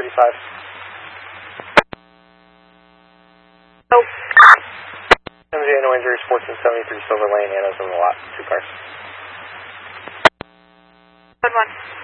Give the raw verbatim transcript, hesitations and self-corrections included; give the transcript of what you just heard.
thirty-five. Nope. M J, no injuries, fourteen seventy-three Silver Lane, Anna's in the lot, two cars. Good one.